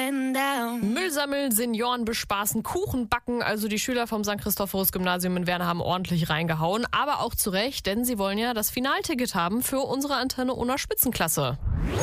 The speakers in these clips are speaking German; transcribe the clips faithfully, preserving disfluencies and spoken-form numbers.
going down. Müll sammeln, Senioren bespaßen, Kuchen backen. Also die Schüler vom Sankt Christophorus-Gymnasium in Werne haben ordentlich reingehauen. Aber auch zu Recht, denn sie wollen ja das Finalticket haben für unsere Antenne Unna Spitzenklasse.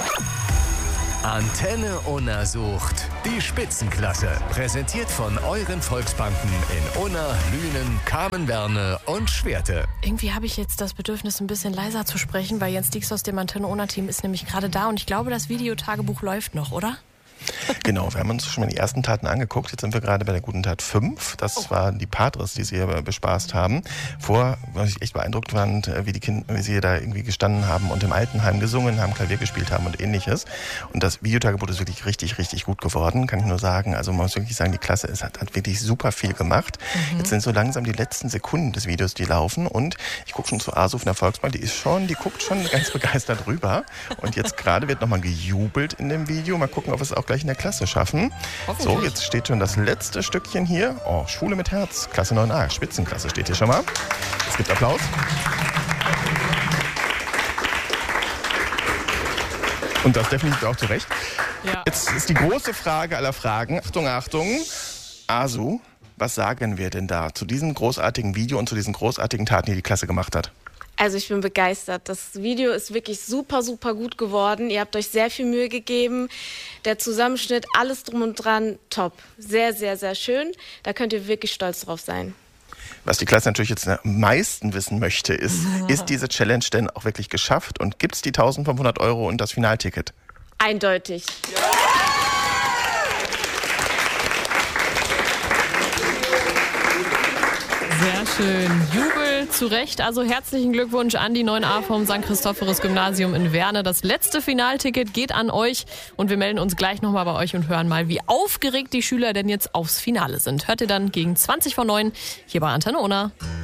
Antenne Unna sucht die Spitzenklasse. Präsentiert von euren Volksbanken in Unna, Lünen, Kamenwerne und Schwerte. Irgendwie habe ich jetzt das Bedürfnis, ein bisschen leiser zu sprechen, weil Jens Dieks aus dem Antenne Unna Team ist nämlich gerade da und ich glaube, das Videotagebuch läuft noch, oder? Genau, wir haben uns schon mal die ersten Taten angeguckt. Jetzt sind wir gerade bei der guten Tat fünf. Das oh. waren die Patres, die sie hier bespaßt haben. Vorher war ich echt beeindruckt fand, wie die Kinder, wie sie da irgendwie gestanden haben und im Altenheim gesungen haben, Klavier gespielt haben und ähnliches. Und das Videotagebuch ist wirklich richtig, richtig gut geworden, kann ich nur sagen. Also man muss wirklich sagen, die Klasse ist, hat, hat wirklich super viel gemacht. Mhm. Jetzt sind so langsam die letzten Sekunden des Videos, die laufen. Und ich gucke schon zu Asu von der Volksbank, die ist schon, die guckt schon ganz begeistert rüber. Und jetzt gerade wird nochmal gejubelt in dem Video. Mal gucken, ob wir es auch gleich in der Klasse schaffen. So, jetzt steht schon das letzte Stückchen hier. Oh, Schule mit Herz, Klasse neun a, Spitzenklasse steht hier schon mal. Es gibt Applaus. Und das definitiv auch zu Recht. Ja. Jetzt ist die große Frage aller Fragen. Achtung, Achtung. Asu, was sagen wir denn da zu diesem großartigen Video und zu diesen großartigen Taten, die die Klasse gemacht hat? Also ich bin begeistert. Das Video ist wirklich super, super gut geworden. Ihr habt euch sehr viel Mühe gegeben. Der Zusammenschnitt, alles drum und dran, top. Sehr, sehr, sehr schön. Da könnt ihr wirklich stolz drauf sein. Was die Klasse natürlich jetzt am meisten wissen möchte, ist, ja. ist diese Challenge denn auch wirklich geschafft? Und gibt es die eintausendfünfhundert Euro und das Finalticket? Eindeutig. Ja. Sehr schön. Jubel zu Recht. Also herzlichen Glückwunsch an die neun a vom Sankt Christophorus-Gymnasium in Werne. Das letzte Finalticket geht an euch und wir melden uns gleich nochmal bei euch und hören mal, wie aufgeregt die Schüler denn jetzt aufs Finale sind. Hört ihr dann gegen zwanzig vor neun hier bei Antenne Unna.